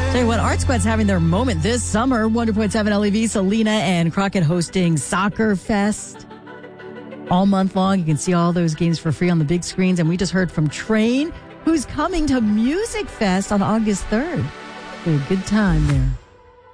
Tell you what, Art Squad's having their moment this summer. 100.7 LEV, Selena and Crockett hosting Soccer Fest all month long. You can see all those games for free on the big screens. And we just heard from Train, who's coming to Music Fest on August 3rd. A good time there.